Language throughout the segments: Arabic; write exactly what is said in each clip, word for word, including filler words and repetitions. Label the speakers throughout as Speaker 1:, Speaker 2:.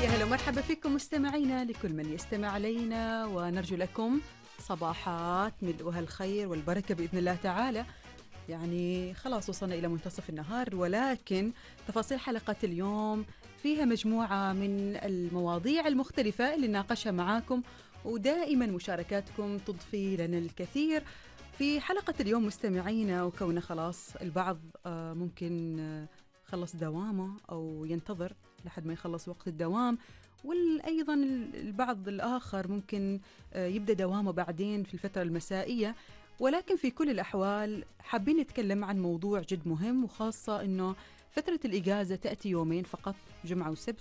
Speaker 1: يا هلا ومرحبا فيكم مستمعينا لكل من يستمع علينا، ونرجو لكم صباحات ملؤها الخير والبركة بإذن الله تعالى. يعني خلاص وصلنا إلى منتصف النهار، ولكن تفاصيل حلقة اليوم فيها مجموعة من المواضيع المختلفة اللي ناقشها معاكم، ودائما مشاركاتكم تضفي لنا الكثير في حلقة اليوم مستمعينا. وكونه خلاص البعض آه، ممكن آه، خلص دوامه أو ينتظر لحد ما يخلص وقت الدوام، وأيضا البعض الآخر ممكن آه، يبدأ دوامه بعدين في الفترة المسائية. ولكن في كل الأحوال حابين نتكلم عن موضوع جد مهم، وخاصة أنه فترة الإجازة تأتي يومين فقط، جمعة وسبت،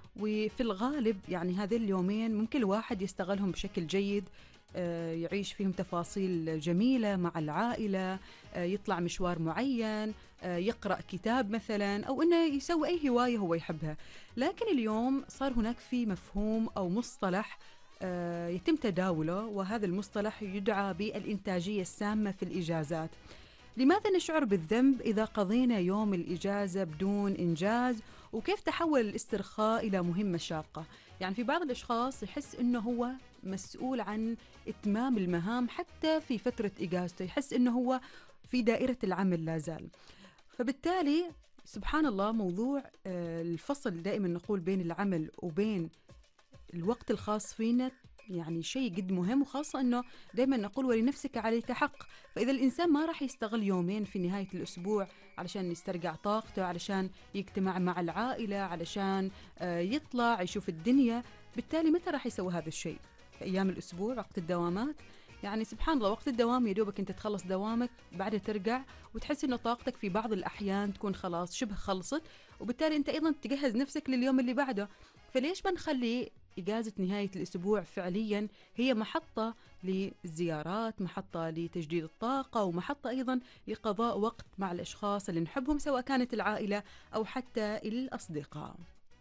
Speaker 1: وفي الغالب يعني هذين اليومين ممكن الواحد يستغلهم بشكل جيد، آه، يعيش فيهم تفاصيل جميلة مع العائلة، آه، يطلع مشوار معين، آه، يقرأ كتاب مثلا، أو أنه يسوي أي هواية هو يحبها. لكن اليوم صار هناك في مفهوم أو مصطلح آه، يتم تداوله، وهذا المصطلح يدعى بالإنتاجية السامة في الإجازات. لماذا نشعر بالذنب إذا قضينا يوم الإجازة بدون إنجاز؟ وكيف تحول الاسترخاء إلى مهمة شاقة؟ يعني في بعض الأشخاص يحس إنه هو مسؤول عن إتمام المهام حتى في فترة إجازته، يحس إنه هو في دائرة العمل لا زال. فبالتالي سبحان الله موضوع آه، الفصل دائما نقول بين العمل وبين الوقت الخاص فينا يعني شيء جد مهم، وخاصة أنه دايما نقول ولنفسك عليك حق. فإذا الإنسان ما راح يستغل يومين في نهاية الأسبوع علشان يسترجع طاقته، علشان يجتمع مع العائلة، علشان آه، يطلع يشوف الدنيا، بالتالي متى راح يسوي هذا الشيء؟ في أيام الأسبوع وقت الدوامات. يعني سبحان الله وقت الدوام يا دوبك أنت تخلص دوامك، بعد ترجع وتحس أنه طاقتك في بعض الأحيان تكون خلاص شبه خلصت، وبالتالي أنت أيضا تجهز نفسك لليوم اللي بعده. فليش ما نخلي إجازة نهاية الأسبوع فعليا هي محطة للزيارات، محطة لتجديد الطاقة، ومحطة أيضا لقضاء وقت مع الأشخاص اللي نحبهم، سواء كانت العائلة أو حتى الأصدقاء.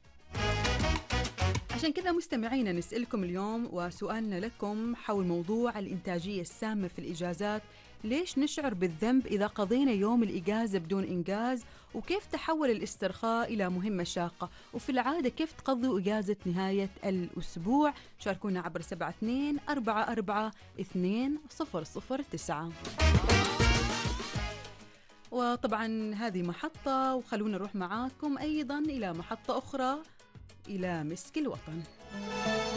Speaker 1: عشان كذا مستمعينا نسألكم اليوم، وسؤالنا لكم حول موضوع الإنتاجية السامة في الإجازات. ليش نشعر بالذنب إذا قضينا يوم الإجازة بدون إنجاز؟ وكيف تحول الاسترخاء إلى مهمة شاقة؟ وفي العادة كيف تقضوا إجازة نهاية الأسبوع؟ شاركونا عبر سبعة اثنين أربعة أربعة اثنين صفر صفر تسعة. وطبعا هذه محطة، وخلونا نروح معاكم أيضا إلى محطة أخرى، إلى مسك الوطن.